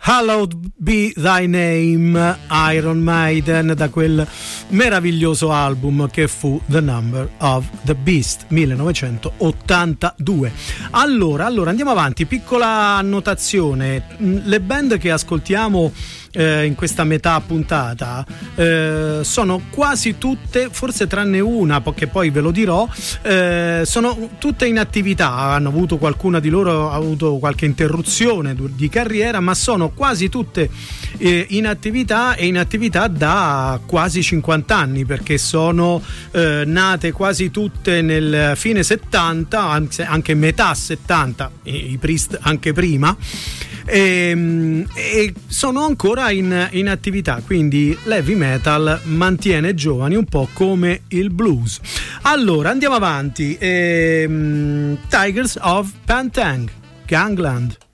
Hallowed Be Thy Name, Iron Maiden, da quel meraviglioso album che fu The Number of the Beast 1982. Allora andiamo avanti, piccola annotazione: le band che ascoltiamo in questa metà puntata sono quasi tutte, forse tranne una che poi ve lo dirò, sono tutte in attività. Hanno avuto, qualcuna di loro ha avuto qualche interruzione di carriera, ma sono quasi tutte in attività, e in attività da quasi 50 anni, perché sono nate quasi tutte nel fine 70, anche metà 70, i Priest anche prima, e sono ancora in attività, quindi l'heavy metal mantiene giovani un po' come il blues. Allora andiamo avanti, Tigers of Pantang, Gangland.